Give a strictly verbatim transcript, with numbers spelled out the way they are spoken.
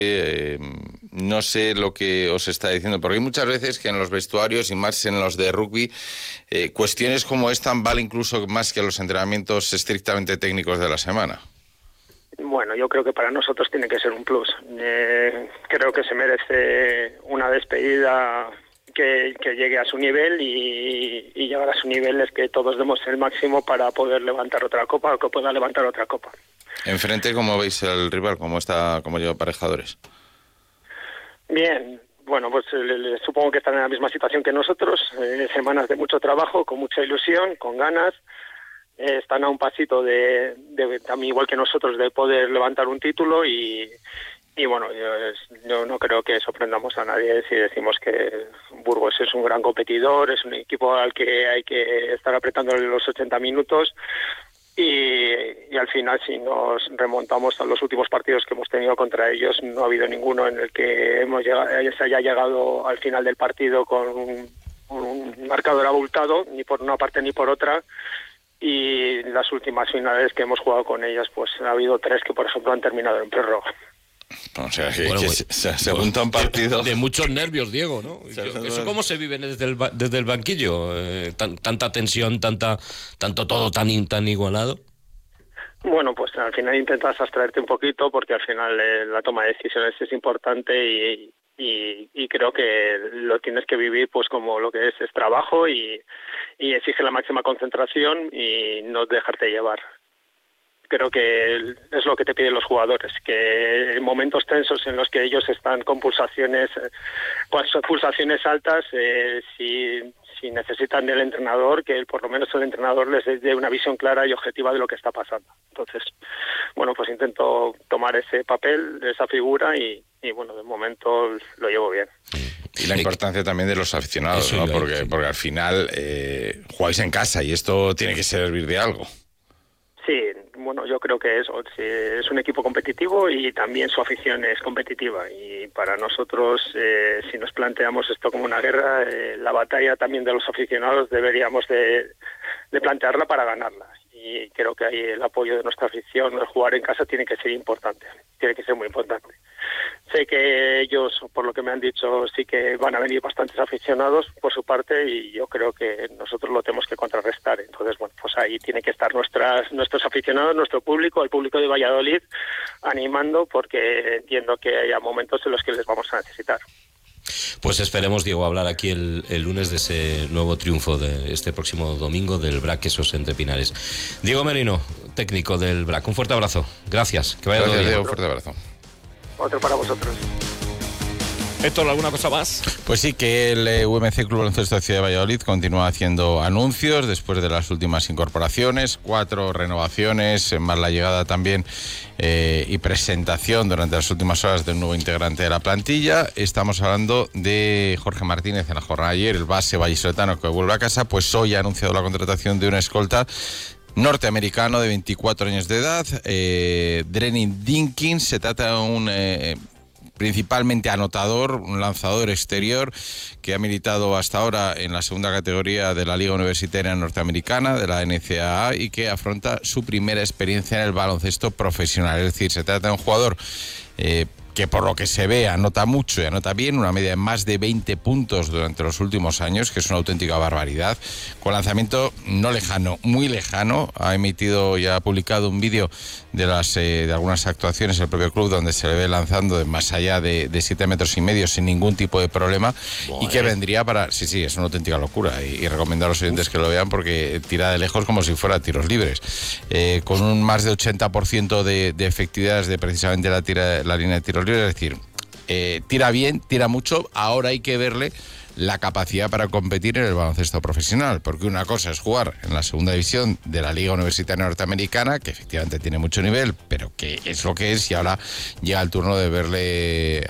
Eh, no sé lo que os está diciendo, porque hay muchas veces que en los vestuarios y más en los de rugby, eh, cuestiones como esta valen incluso más que los entrenamientos estrictamente técnicos de la semana. Bueno, yo creo que para nosotros tiene que ser un plus. Eh, creo que se merece una despedida que, que llegue a su nivel y, y llegar a su nivel es que todos demos el máximo para poder levantar otra copa o que pueda levantar otra copa. Enfrente, ¿cómo veis el rival? ¿Cómo está, cómo lleva Aparejadores? Bien, bueno, pues eh, supongo que están en la misma situación que nosotros, eh, semanas de mucho trabajo, con mucha ilusión, con ganas, eh, están a un pasito de, de, también igual que nosotros, de poder levantar un título y, y bueno, yo, yo no creo que sorprendamos a nadie si decimos que Burgos es un gran competidor, es un equipo al que hay que estar apretando los ochenta minutos. Y, y al final, si nos remontamos a los últimos partidos que hemos tenido contra ellos, no ha habido ninguno en el que hemos llegado, se haya llegado al final del partido con un, un marcador abultado, ni por una parte ni por otra. Y las últimas finales que hemos jugado con ellos, pues ha habido tres que, por ejemplo, han terminado en prórroga. O sea, que, bueno, que pues, se, se junta un partido... De, de muchos nervios, Diego, ¿no? Yo, ¿eso cómo se vive desde el, desde el banquillo? Eh, tan, tanta tensión, tanta tanto todo tan, tan igualado. Bueno, pues al final intentas abstraerte un poquito porque al final eh, la toma de decisiones es importante y, y, y creo que lo tienes que vivir pues como lo que es, es trabajo y, y exige la máxima concentración y no dejarte llevar. Creo que es lo que te piden los jugadores, que en momentos tensos en los que ellos están con pulsaciones, con pulsaciones altas, eh, si, si necesitan del entrenador, que por lo menos el entrenador les dé una visión clara y objetiva de lo que está pasando. Entonces, bueno, pues intento tomar ese papel, esa figura y, y bueno, de momento lo llevo bien. Y la importancia también de los aficionados, ¿no? Porque, porque al final eh, jugáis en casa y esto tiene que servir de algo. Sí, bueno, yo creo que eso, sí, es un equipo competitivo y también su afición es competitiva y para nosotros, eh, si nos planteamos esto como una guerra, eh, la batalla también de los aficionados deberíamos de, de plantearla para ganarla y creo que ahí el apoyo de nuestra afición, el jugar en casa tiene que ser importante, tiene que ser muy importante. Sé que ellos, por lo que me han dicho, sí que van a venir bastantes aficionados por su parte y yo creo que nosotros lo tenemos que contrarrestar. Entonces, bueno, pues ahí tiene que estar nuestras, nuestros aficionados, nuestro público, el público de Valladolid, animando porque entiendo que haya momentos en los que les vamos a necesitar. Pues esperemos, Diego, hablar aquí el, el lunes de ese nuevo triunfo de este próximo domingo del B R A C Quesos Entre Pinares. Diego Merino, técnico del B R A C, un fuerte abrazo. Gracias. Que vaya Gracias, todo bien. Diego, un fuerte abrazo. Otro para vosotros. Héctor, ¿alguna cosa más? Pues sí, que el eh, U M C Club Baloncesto de Ciudad de Valladolid continúa haciendo anuncios después de las últimas incorporaciones, cuatro renovaciones, más la llegada también eh, y presentación durante las últimas horas de un nuevo integrante de la plantilla. Estamos hablando de Jorge Martínez en la jornada de ayer, el base vallisoletano que vuelve a casa, pues hoy ha anunciado la contratación de una escolta norteamericano de veinticuatro años de edad, eh, Drennan Dinkins. Se trata de un eh, principalmente anotador, un lanzador exterior que ha militado hasta ahora en la segunda categoría de la Liga Universitaria Norteamericana, de la N C A A, y que afronta su primera experiencia en el baloncesto profesional. Es decir, se trata de un jugador eh, que por lo que se ve anota mucho y anota bien, una media de más de veinte puntos durante los últimos años, que es una auténtica barbaridad, con lanzamiento no lejano, muy lejano. Ha emitido y ha publicado un vídeo de las eh, de algunas actuaciones del propio club donde se le ve lanzando de más allá de, de siete metros y medio sin ningún tipo de problema. Bueno. Y que vendría para... Sí, sí, es una auténtica locura y, y recomiendo a los oyentes que lo vean porque tira de lejos como si fuera tiros libres. Eh, con un más de ochenta por ciento de, de efectividad de precisamente la, tira, la línea de tiros libres, es decir, eh, tira bien, tira mucho, ahora hay que verle la capacidad para competir en el baloncesto profesional, porque una cosa es jugar en la segunda división de la Liga Universitaria Norteamericana, que efectivamente tiene mucho nivel, pero que es lo que es, y ahora llega el turno de verle